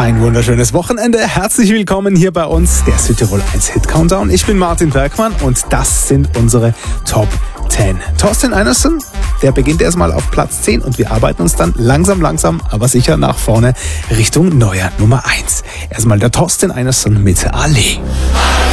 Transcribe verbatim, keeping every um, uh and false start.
Ein wunderschönes Wochenende. Herzlich willkommen hier bei uns, der Südtirol eins Hit Countdown. Ich bin Martin Bergmann und das sind unsere Top zehn. Thorsten Einerson, der beginnt erstmal auf Platz zehn und wir arbeiten uns dann langsam, langsam, aber sicher nach vorne Richtung neuer Nummer eins. Erstmal der Thorsten Einerson mit Ali.